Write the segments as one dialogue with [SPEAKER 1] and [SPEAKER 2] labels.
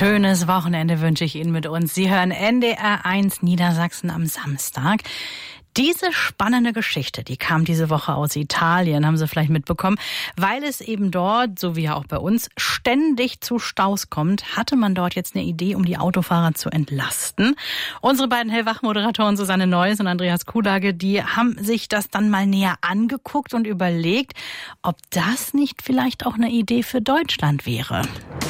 [SPEAKER 1] schönes Wochenende wünsche ich Ihnen mit uns. Sie hören NDR 1 Niedersachsen am Samstag. Diese spannende Geschichte, die kam diese Woche aus Italien, haben Sie vielleicht mitbekommen. Weil es eben dort, so wie ja auch bei uns, ständig zu Staus kommt, hatte man dort jetzt eine Idee, um die Autofahrer zu entlasten. Unsere beiden Hellwach-Moderatoren Susanne Neuss und Andreas Kuhlage, die haben sich das dann mal näher angeguckt und überlegt, ob das nicht vielleicht auch eine Idee für Deutschland wäre.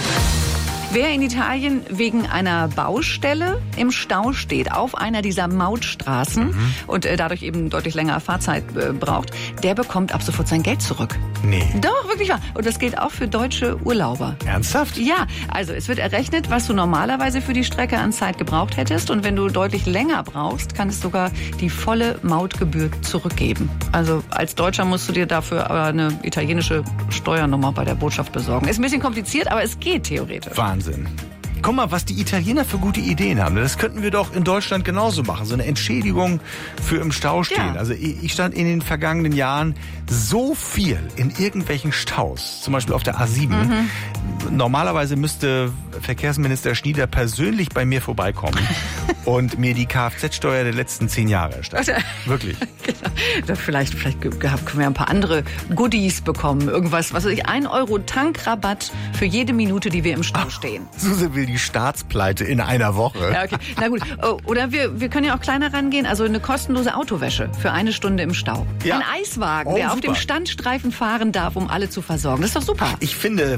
[SPEAKER 2] Wer in Italien wegen einer Baustelle im Stau steht, auf einer dieser Mautstraßen und dadurch eben deutlich länger Fahrzeit braucht, der bekommt ab sofort sein Geld zurück.
[SPEAKER 3] Nee.
[SPEAKER 2] Doch, wirklich wahr. Und das gilt auch für deutsche Urlauber.
[SPEAKER 3] Ernsthaft?
[SPEAKER 2] Ja, also es wird errechnet, was du normalerweise für die Strecke an Zeit gebraucht hättest. Und wenn du deutlich länger brauchst, kann es sogar die volle Mautgebühr zurückgeben. Also als Deutscher musst du dir dafür aber eine italienische Steuernummer bei der Botschaft besorgen. Ist ein bisschen kompliziert, aber es geht theoretisch.
[SPEAKER 3] Wahnsinn. Guck mal, was die Italiener für gute Ideen haben. Das könnten wir doch in Deutschland genauso machen. So eine Entschädigung für im Stau stehen. Ja. Also ich stand in den vergangenen Jahren so viel in irgendwelchen Staus. Zum Beispiel auf der A7. Normalerweise müsste Verkehrsminister Schnieder persönlich bei mir vorbeikommen und mir die Kfz-Steuer der letzten 10 Jahre erstatten. Wirklich.
[SPEAKER 2] Genau. Vielleicht können wir ein paar andere Goodies bekommen. Irgendwas, was weiß ich, 1 Euro Tankrabatt für jede Minute, die wir im Stau stehen.
[SPEAKER 3] Suse will die Staatspleite in einer Woche.
[SPEAKER 2] Ja, okay. Na gut. Oder wir können ja auch kleiner rangehen. Also eine kostenlose Autowäsche für 1 Stunde im Stau. Ja. Ein Eiswagen, der auf dem Standstreifen fahren darf, um alle zu versorgen. Das ist doch super.
[SPEAKER 3] Ich finde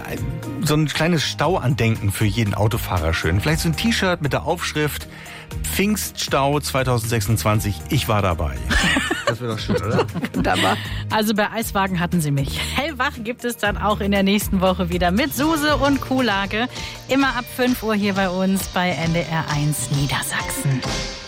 [SPEAKER 3] so ein kleines Stauandenken für jeden Autofahrer schön. Vielleicht so ein T-Shirt mit der Aufschrift Pfingststau 2026. Ich war dabei. Das wäre doch schön, oder?
[SPEAKER 2] Wunderbar.
[SPEAKER 1] Also bei Eiswagen hatten Sie mich. Hellwach gibt es dann auch in der nächsten Woche wieder mit Suse und Kuhlage. Immer ab 5 Uhr hier bei uns bei NDR 1 Niedersachsen.